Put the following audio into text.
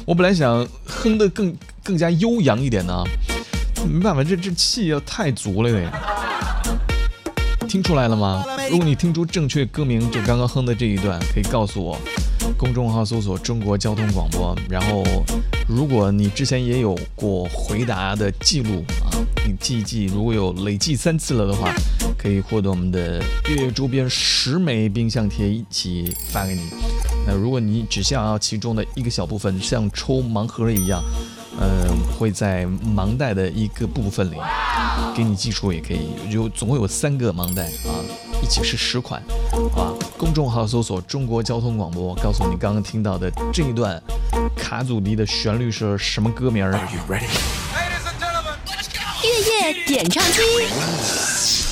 我本来想哼得更加悠扬一点呢，没办法，这气要太足了得。听出来了吗？如果你听出正确歌名，就刚刚哼的这一段，可以告诉我。公众号搜索中国交通广播，然后如果你之前也有过回答的记录啊，你记一记，如果有累计3次了的话，可以获得我们的月周边10枚冰箱贴一起发给你。那如果你只想要其中的一个小部分，像抽盲盒一样，会在盲袋的一个部分里给你寄出，也可以，总共有3个盲袋啊，一起是10款啊。公众号搜索中国交通广播，告诉你刚刚听到的这一段卡祖笛的旋律是什么歌名？ 月夜点唱机。